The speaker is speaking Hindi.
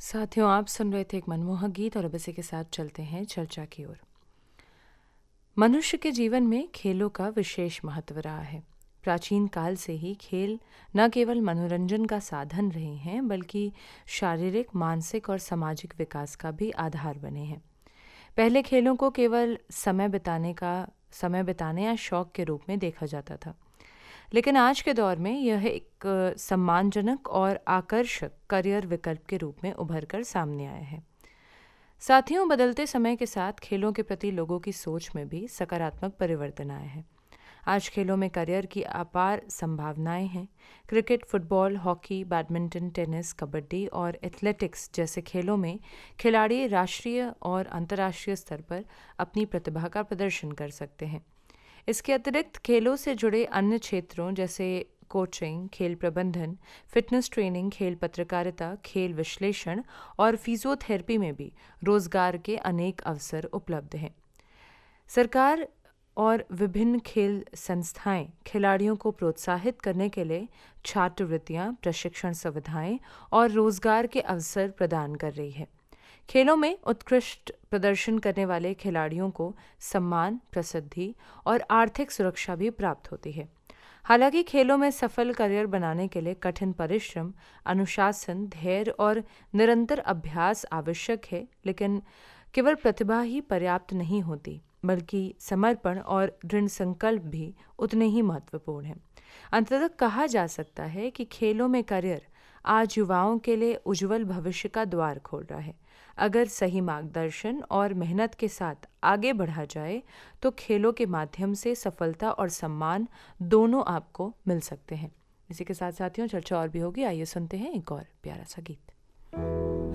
साथियों, आप सुन रहे थे एक मनमोहक गीत और अब इसी के साथ चलते हैं चर्चा की ओर। मनुष्य के जीवन में खेलों का विशेष महत्व रहा है। प्राचीन काल से ही खेल न केवल मनोरंजन का साधन रहे हैं, बल्कि शारीरिक, मानसिक और सामाजिक विकास का भी आधार बने हैं। पहले खेलों को केवल समय बिताने या शौक के रूप में देखा जाता था, लेकिन आज के दौर में यह एक सम्मानजनक और आकर्षक करियर विकल्प के रूप में उभर कर सामने आया है। साथियों, बदलते समय के साथ खेलों के प्रति लोगों की सोच में भी सकारात्मक परिवर्तन आया है। आज खेलों में करियर की अपार संभावनाएं हैं। Cricket, football, hockey, badminton, tennis, kabaddi और एथलेटिक्स जैसे खेलों में खिलाड़ी राष्ट्रीय और अंतर्राष्ट्रीय स्तर पर अपनी प्रतिभा का प्रदर्शन कर सकते हैं। इसके अतिरिक्त खेलों से जुड़े अन्य क्षेत्रों जैसे कोचिंग, खेल प्रबंधन, फिटनेस ट्रेनिंग, खेल पत्रकारिता, खेल विश्लेषण और फिजियोथेरेपी में भी रोजगार के अनेक अवसर उपलब्ध हैं। सरकार और विभिन्न खेल संस्थाएं खिलाड़ियों को प्रोत्साहित करने के लिए छात्रवृत्तियां, प्रशिक्षण सुविधाएं और रोजगार के अवसर प्रदान कर रही है। खेलों में उत्कृष्ट प्रदर्शन करने वाले खिलाड़ियों को सम्मान, प्रसिद्धि और आर्थिक सुरक्षा भी प्राप्त होती है। हालांकि खेलों में सफल करियर बनाने के लिए कठिन परिश्रम, अनुशासन, धैर्य और निरंतर अभ्यास आवश्यक है, लेकिन केवल प्रतिभा ही पर्याप्त नहीं होती, बल्कि समर्पण और दृढ़ संकल्प भी उतने ही महत्वपूर्ण हैं। अंततः कहा जा सकता है कि खेलों में करियर आज युवाओं के लिए उज्जवल भविष्य का द्वार खोल रहा है। अगर सही मार्गदर्शन और मेहनत के साथ आगे बढ़ा जाए तो खेलों के माध्यम से सफलता और सम्मान दोनों आपको मिल सकते हैं। इसी के साथ साथियों, चर्चा और भी होगी। आइए सुनते हैं एक और प्यारा सा गीत।